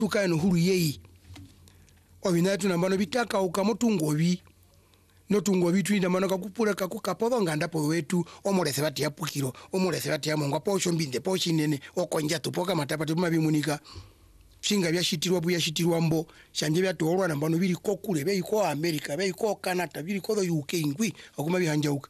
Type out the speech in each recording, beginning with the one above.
tukano huru yei obina tunambano bitaka ukamotungobi notungobi twinda mano kakupura kakukapodo ngapo wetu omulese bati yapukiro omulese bati yamongo posho mbinde poshi nene okonja tupoka matapati mabimunika shinga byashitirwa buyashitirwa mbo shanje byatolwa nambano biri kokule beiko America beiko Canada biri ko UK ngwi akuma bihanjauka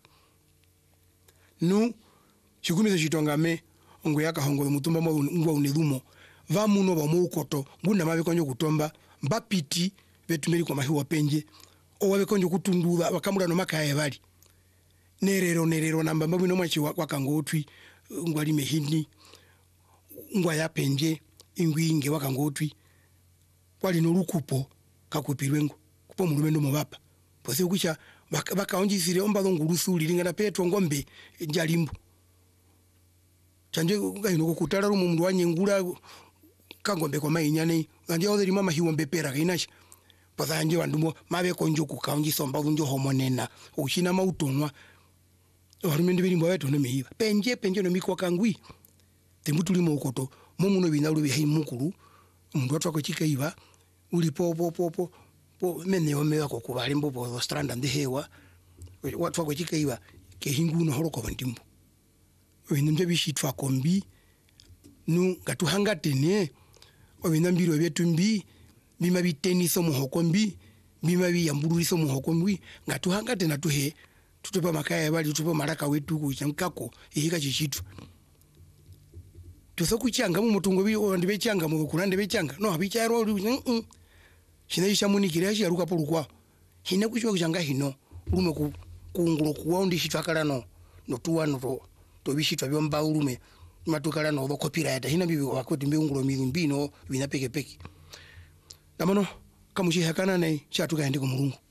nu shikumize shitongame ngo yakahongo mutumba mwa ngwa unedumo vamuno bamukoto ngunda mabekonyo kutomba mbapiti betumeri kwa mahiwa penje owabekonyo kutunduza bakamulano makaye bali nerero namba mbabino mwachi wakangotwi ngwali mehindi ngwa ya penje ingwinge wakangotwi kwali no lukupo kakupirwengo kupo mulumendo mubapa pose ukisha bakaonjisire omba ngurusuli lingana petro ngombe njalimbu chanje ngayino kutala rumu mundu wanyengura kangombe kwa mainyane anje oderi mama hiwombe pera kainasha pazanje wandumo mabe konjo kukaonjisa omba njo homonena ushina mautonwa warumende birimbo wetu no mihiba penje no mikwa kangwi tembutuli mu ukoto momuno binalu bihe mukuru mundu watwa ko chikaiba uli po mene omewa ko kubali mbobo stranda ndehewa watwa ko chikaiba ke hinguno horoko bandimbo obintu bishitwa kombi nu gatuhangatene obinambiro byetumbi bima biteniso muhokombi bima biyamburiso muhokombi ngatuhangatena tuhe tutupa makaya bali tutupa maraka wetu kuchankako ihika chichitwa tusokuchanga mu mutungo bi ondibe changa mu kurande bechanga no abicharo shinaisha munikira shi aruka polukwa hina kuchwa kuchanga hino lume kuungulo kuwaundi shitwakala no tuwa no to bishitwa byomba ulume matukala no copyright hina bibi wakoti mbungulo mirumbino binapeke peke namano kamushi hakana nei chatuka ndi ku Mulungu